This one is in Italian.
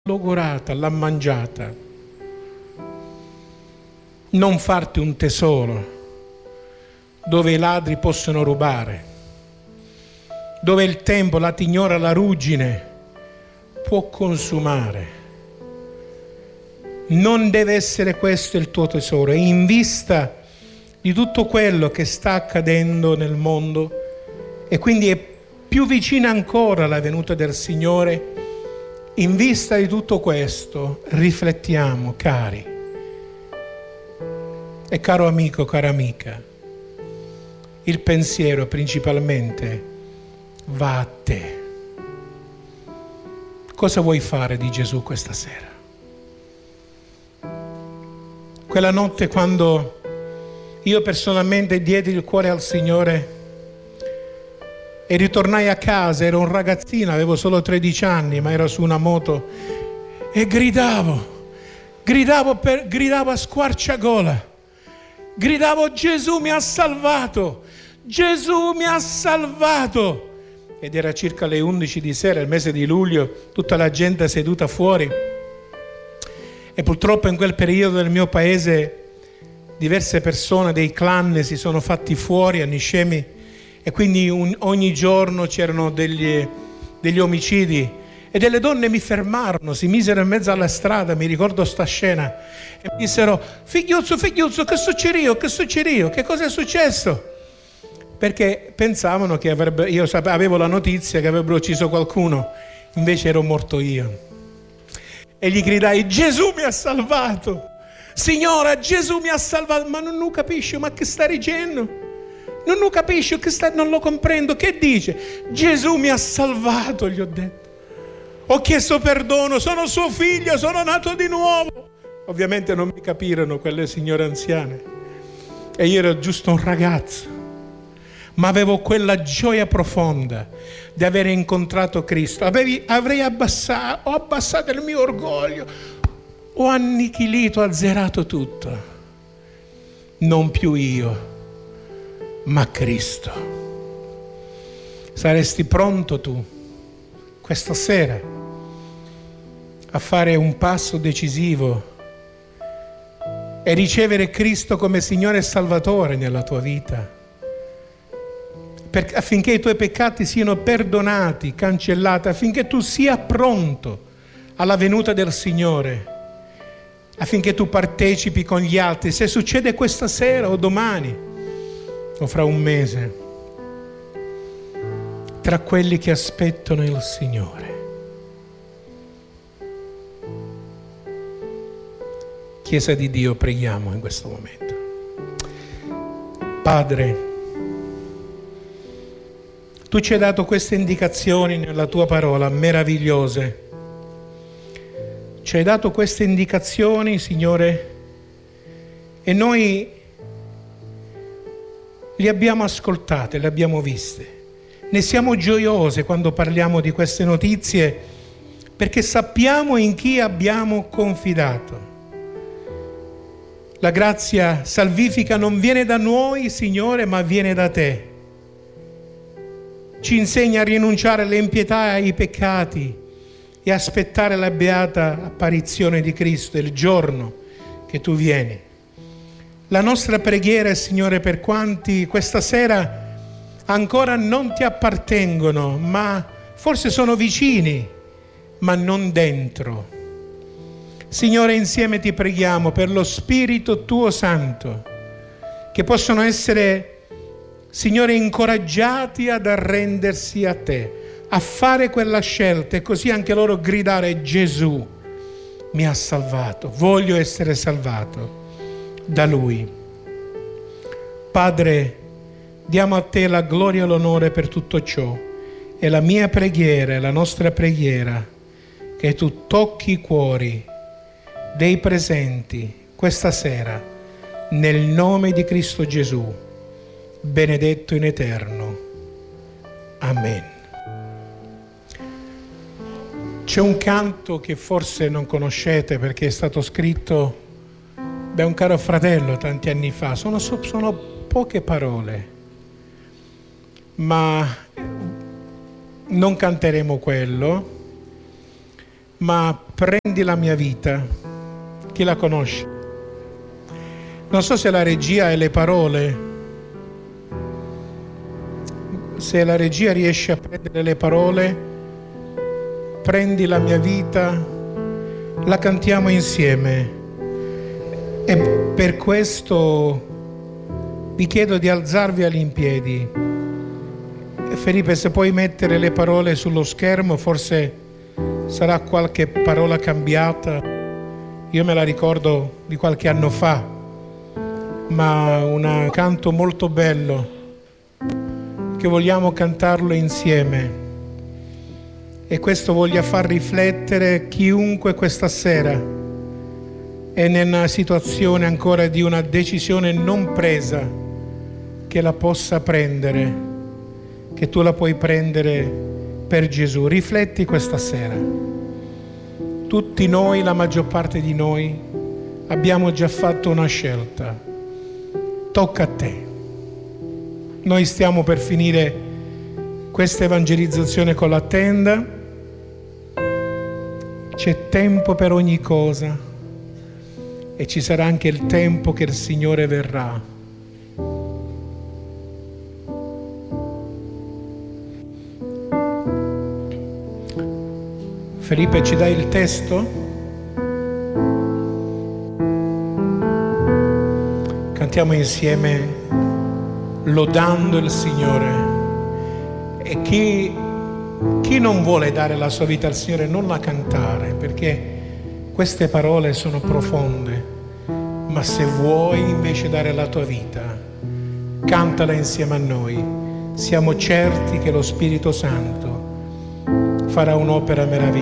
logorata, l'ha mangiata. Non farti un tesoro dove i ladri possono rubare, dove il tempo, la tignora, la ruggine può consumare. Non deve essere questo il tuo tesoro. E in vista di tutto quello che sta accadendo nel mondo, e quindi è più vicina ancora la venuta del Signore, in vista di tutto questo riflettiamo, cari. E caro amico, cara amica, il pensiero principalmente va a te. Cosa vuoi fare di Gesù questa sera? Quella notte, quando io personalmente diedi il cuore al Signore e ritornai a casa, ero un ragazzino, avevo solo 13 anni, ma ero su una moto e gridavo a squarciagola, gridavo: Gesù mi ha salvato, Gesù mi ha salvato. Ed era circa le 11 di sera, il mese di luglio, tutta la gente seduta fuori. E purtroppo in quel periodo del mio paese diverse persone dei clan si sono fatti fuori a Niscemi, e quindi ogni giorno c'erano degli omicidi, e delle donne mi fermarono, si misero in mezzo alla strada, mi ricordo sta scena, e mi dissero: figliuzzo, che succede? Che cosa è successo? Perché pensavano che io avevo la notizia che avrebbero ucciso qualcuno, invece ero morto io. E gli gridai: Gesù mi ha salvato, Signora, Gesù mi ha salvato. Ma non capisci, ma che sta dicendo? Non capisci, non lo comprendo. Che dice? Gesù mi ha salvato, gli ho detto. Ho chiesto perdono, sono suo figlio, sono nato di nuovo. Ovviamente non mi capirono quelle signore anziane. E io ero giusto un ragazzo, ma avevo quella gioia profonda di aver incontrato Cristo. Ho abbassato il mio orgoglio, ho annichilito, azzerato tutto. Non più io, ma Cristo. Saresti pronto tu questa sera a fare un passo decisivo e ricevere Cristo come Signore e Salvatore nella tua vita, affinché i tuoi peccati siano perdonati, cancellati, affinché tu sia pronto alla venuta del Signore, affinché tu partecipi con gli altri, se succede questa sera o domani o fra un mese, tra quelli che aspettano il Signore. Chiesa di Dio, preghiamo in questo momento. Padre, tu ci hai dato queste indicazioni nella tua parola, meravigliose. Ci hai dato queste indicazioni, Signore, e noi le abbiamo ascoltate, le abbiamo viste. Ne siamo gioiose quando parliamo di queste notizie, perché sappiamo in chi abbiamo confidato. La grazia salvifica non viene da noi, Signore, ma viene da te. Ci insegna a rinunciare alle impietà e ai peccati e aspettare la beata apparizione di Cristo, il giorno che tu vieni. La nostra preghiera, Signore, per quanti questa sera ancora non ti appartengono, ma forse sono vicini, ma non dentro. Signore, insieme ti preghiamo per lo Spirito tuo Santo, che possono essere, Signore, incoraggiati ad arrendersi a te, a fare quella scelta, e così anche loro gridare: Gesù mi ha salvato, voglio essere salvato da Lui. Padre, diamo a te la gloria e l'onore per tutto ciò, e la mia preghiera e la nostra preghiera, che tu tocchi i cuori dei presenti questa sera, nel nome di Cristo Gesù, benedetto in eterno. Amen. C'è un canto che forse non conoscete perché è stato scritto da un caro fratello tanti anni fa. Sono poche parole, ma non canteremo quello, ma prendi la mia vita. Chi la conosce? Non so se la regia e le parole, se la regia riesce a prendere le parole, prendi la mia vita, la cantiamo insieme. E per questo vi chiedo di alzarvi all'impiedi. Felipe, se puoi mettere le parole sullo schermo, forse sarà qualche parola cambiata. Io me la ricordo di qualche anno fa, ma un canto molto bello che vogliamo cantarlo insieme. E questo voglia far riflettere chiunque questa sera è nella situazione ancora di una decisione non presa, che la possa prendere, che tu la puoi prendere per Gesù. Rifletti questa sera. Tutti noi, la maggior parte di noi, abbiamo già fatto una scelta. Tocca a te. Noi stiamo per finire questa evangelizzazione con la tenda. C'è tempo per ogni cosa e ci sarà anche il tempo che il Signore verrà. Felipe, ci dai il testo? Cantiamo insieme lodando il Signore. E chi non vuole dare la sua vita al Signore non la cantare, perché queste parole sono profonde. Ma se vuoi invece dare la tua vita, cantala insieme a noi. Siamo certi che lo Spirito Santo farà un'opera meravigliosa.